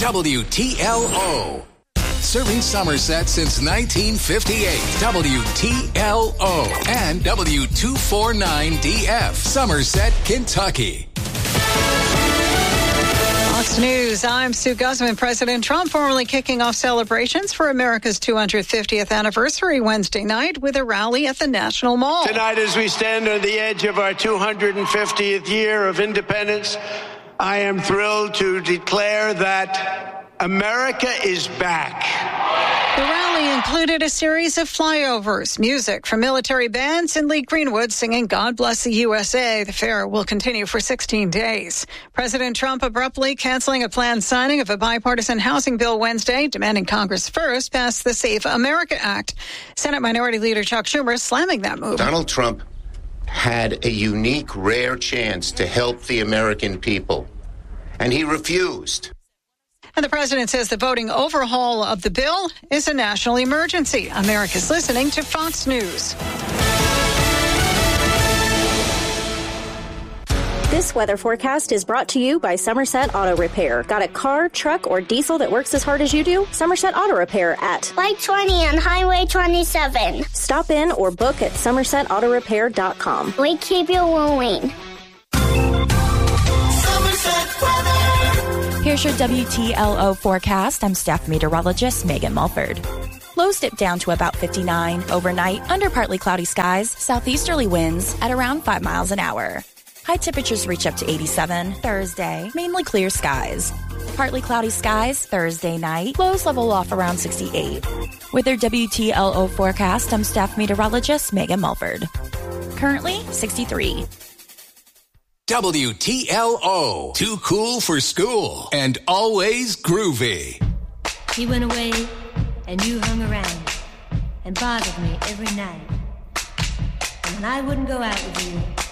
WTLO. Serving Somerset since 1958. WTLO and W249DF. Somerset, Kentucky. Fox News, I'm Sue Guzman. President Trump formally kicking off celebrations for America's 250th anniversary Wednesday night with a rally at the National Mall. Tonight, as we stand on the edge of our 250th year of independence, I am thrilled to declare that America is back. The rally included a series of flyovers, music from military bands, and Lee Greenwood singing God Bless the USA. The fair will continue for 16 days. President Trump abruptly canceling a planned signing of a bipartisan housing bill Wednesday, demanding Congress first pass the Safe America Act. Senate Minority Leader Chuck Schumer slamming that move. Donald Trump had a unique, rare chance to help the American people, and he refused. And the president says the voting overhaul of the bill is a national emergency. America's listening to Fox News. This weather forecast is brought to you by Somerset Auto Repair. Got a car, truck, or diesel that works as hard as you do? Somerset Auto Repair at Light 20 on Highway 27. Stop in or book at somersetautorepair.com. We keep you moving. Here's your WTLO forecast. I'm staff meteorologist Megan Mulford. Lows dip down to about 59 overnight under partly cloudy skies, southeasterly winds at around 5 miles an hour. High temperatures reach up to 87 Thursday, mainly clear skies. Partly cloudy skies Thursday night, lows level off around 68. With your WTLO forecast, I'm staff meteorologist Megan Mulford. Currently 63. WTLO. Too cool for school and always groovy. He went away and you hung around and bothered me every night. And when I wouldn't go out with you,